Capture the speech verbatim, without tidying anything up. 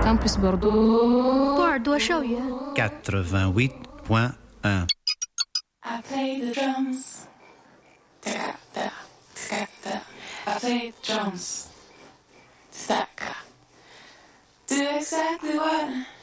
Campus Bordeaux. 波尔多校园 quatre-vingt-huit point un. I play the drums. I play the drums. Stack. Do exactly what